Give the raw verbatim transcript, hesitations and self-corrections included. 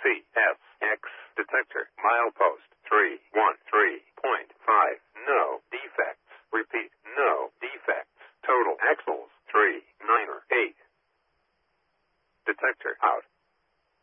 C S X detector. Milepost three one three point five. No defects. Repeat, no defects. Total axles three nine eight. Detector out.